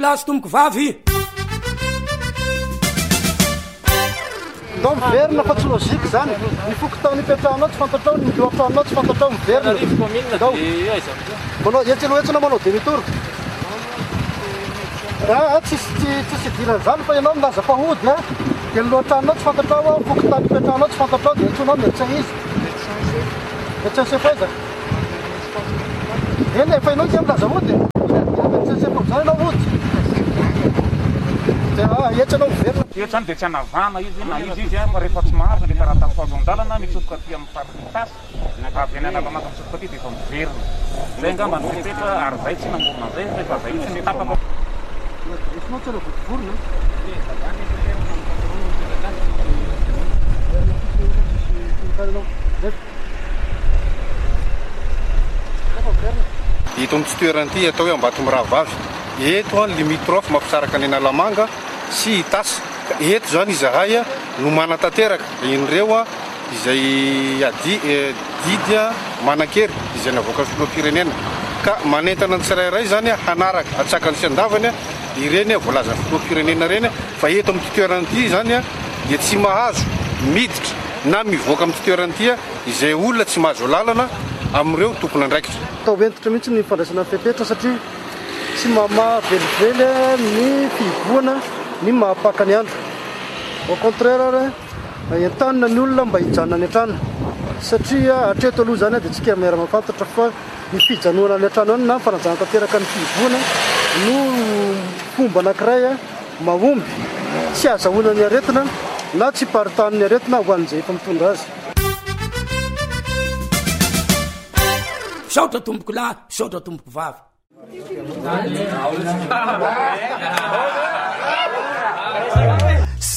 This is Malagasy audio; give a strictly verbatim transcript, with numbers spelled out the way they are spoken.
lahy sy tomboko vavy. Ndao miverina fa tsy lôzika zany. Ny fokotao nipetrahanao tsy fantatrao, ny loatranao tsy fantatrao miverina. Ndao. Manao etsy-loetsina manao demi-tour. Ah, tsisy tsisy idiran'ny zany fa ianao milaza fahody a. Dia ny loatranao tsy fantatrao, ny fokotao nipetrahanao tsy fantatrao dia antsoinao médecin izy. Médecin chef aiza? Eny efa ianao dia milaza hody. Médecin chef amin'izany ianao hody. Dia etsy anao miverina. Etsy any dia tsy hanavana izy na izy izy fa rehefa tsy mahazo rehefa raha tafalo an-dalana mitsofoka aty amin'ny faritra tasy. Avy any anavana mitsofoka aty dia efa miverina. Zay angamba ny fepetra ary zay tsy namorona an'izay rehefa zay tsy tapaka. Esinao tsy ela votovorona. Ito amin'ny toerana atao hoe Ambatomirahavavy. Eto a limitrophe mampisaraka ny Analamanga sy Itasy. Eto zany izahay no manatanteraka ireo izay adi didy manan-kery izay navoaka filoham-pirenena. Ka manentana ny tsirairay zany hanaraka atsakany sy andavany ireny voalaza filoham-pirenena reny. Fa eto amin'ny toerana ity zany dia tsy mahazo miditra na mivoaka amin'ny toerana ity izay olona tsy mahazo lalana amin'ireo tompony andraikitra. Atao entitra mihitsy ny fandraisana fepetra satria tsy mahavelively ny fivoana ny mahapaka ny andro. Au contraire, entanina ny olona mba hijanona any an-trano satria hatreto aloha zany dia tsika miara mafantatra fa ny fijanoana any an-trano any na fanajana tanteraka ny fivoana no fomba anankiray mahomby tsy azahoana ny aretina na tsy paritany ny aretina ho an'izay efa mitondra azy. Saotra tomboko lahy, saotra tomboko vavy.